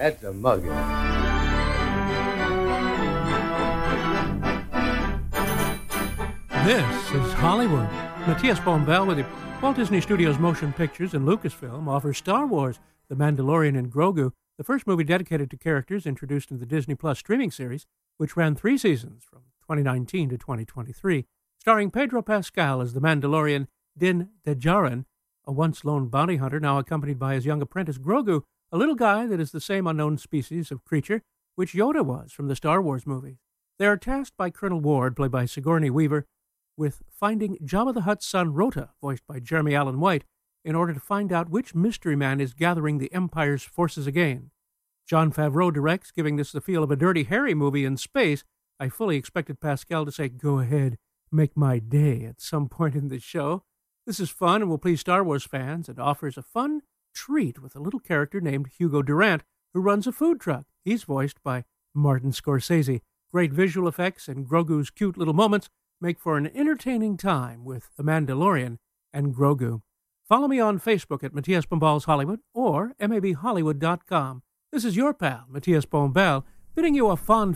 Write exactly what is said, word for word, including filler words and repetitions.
That's a mug. This is Hollywood. Matthias Bombell with you. Walt Disney Studios Motion Pictures and Lucasfilm offer Star Wars, The Mandalorian and Grogu, the first movie dedicated to characters introduced in the Disney Plus streaming series, which ran three seasons from twenty nineteen to twenty twenty-three, starring Pedro Pascal as the Mandalorian Din Djarin, a once lone bounty hunter now accompanied by his young apprentice Grogu, a little guy that is the same unknown species of creature which Yoda was from the Star Wars movies. They are tasked by Colonel Ward, played by Sigourney Weaver, with finding Jabba the Hutt's son Rota, voiced by Jeremy Allen White, in order to find out which mystery man is gathering the Empire's forces again. Jon Favreau directs, giving this the feel of a Dirty Harry movie in space. I fully expected Pascal to say, "Go ahead, make my day," at some point in the show. This is fun and will please Star Wars fans and offers a fun treat with a little character named Hugo Durant, who runs a food truck. He's voiced by Martin Scorsese. Great visual effects and Grogu's cute little moments make for an entertaining time with The Mandalorian and Grogu. Follow me on Facebook at Matthias Bombell's Hollywood or M A B Hollywood dot com. This is your pal, Matthias Bombell, bidding you a fond